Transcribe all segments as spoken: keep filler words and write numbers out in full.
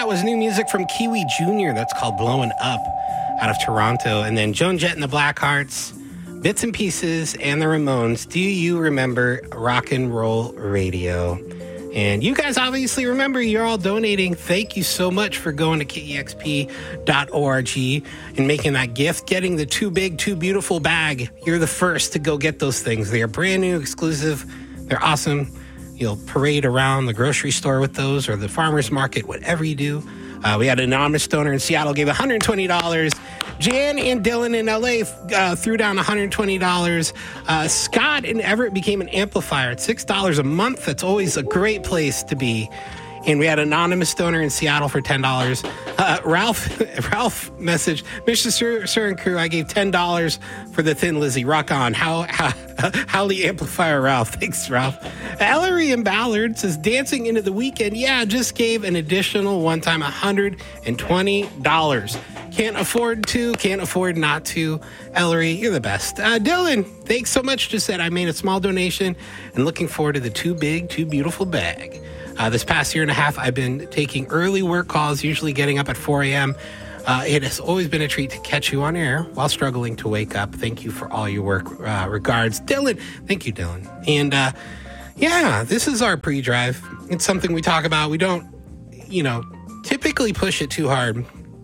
was new music from Kiwi Junior That's called Blowing Up out of Toronto. And then Joan Jett and the Blackhearts, Bits and Pieces, and the Ramones. Do you remember Rock and Roll Radio? And you guys obviously remember, you're all donating. Thank you so much for going to K E X P dot org and making that gift, getting the Too Big, Too Beautiful bag. You're the first to go get those things. They are brand new, exclusive. They're awesome. You'll parade around the grocery store with those or the farmer's market, whatever you do. Uh, we had an anonymous donor in Seattle, gave one hundred twenty dollars. Jan and Dylan in L A uh, threw down one hundred twenty dollars. Uh, Scott in Everett became an amplifier at six dollars a month. That's always a great place to be. And we had an anonymous donor in Seattle for ten dollars. Uh, Ralph Ralph messaged, Mister Sir, Sir and crew, I gave ten dollars for the Thin Lizzy. Rock on. How, how, Howley Amplifier Ralph. Thanks, Ralph. Ellery in Ballard says, dancing into the weekend. Yeah, just gave an additional one-time one hundred twenty dollars. Can't afford to, can't afford not to. Ellery, you're the best. Uh, Dylan, thanks so much. Just said, I made a small donation and looking forward to the Too Big, Too Beautiful bag. Uh, this past year and a half, I've been taking early work calls, usually getting up at four a.m. Uh, it has always been a treat to catch you on air while struggling to wake up. Thank you for all your work. Uh, regards, Dylan. Thank you, Dylan. And uh, yeah, this is our pre-drive. It's something we talk about. We don't, you know, typically push it too hard.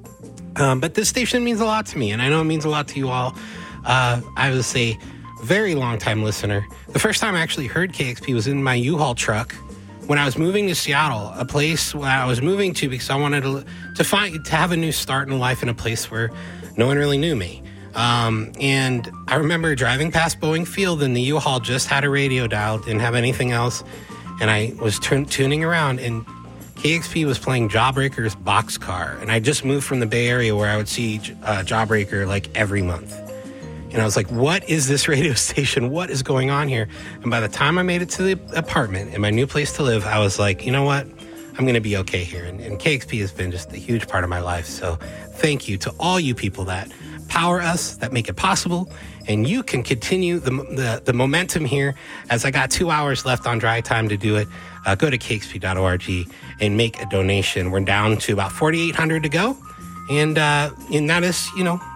Um, but this station means a lot to me, and I know it means a lot to you all. Uh, I was a very long-time listener. The first time I actually heard K X P was in my U-Haul truck when I was moving to Seattle, a place where I was moving to because I wanted to to find to have a new start in life in a place where no one really knew me. Um, and I remember driving past Boeing Field, and the U-Haul just had a radio dial, didn't have anything else, and I was t- tuning around, and K X P was playing Jawbreaker's Boxcar, and I just moved from the Bay Area where I would see uh, Jawbreaker like every month. And I was like, what is this radio station? What is going on here? And by the time I made it to the apartment in my new place to live, I was like, you know what? I'm going to be okay here. And, and K X P has been just a huge part of my life. So thank you to all you people that power us, that make it possible. And you can continue the the, the momentum here. As I got two hours left on dry time to do it, uh, go to K X P dot org and make a donation. We're down to about forty-eight hundred to go. And, uh, and that is, you know,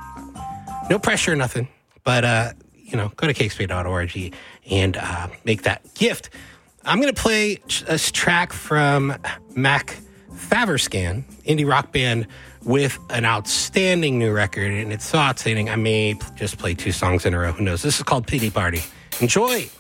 no pressure or nothing. But, uh, you know, go to K X P dot org and uh, make that gift. I'm going to play a track from Mac Faverscan, indie rock band with an outstanding new record. And it's so outstanding, I may just play two songs in a row. Who knows? This is called Pity Party. Enjoy.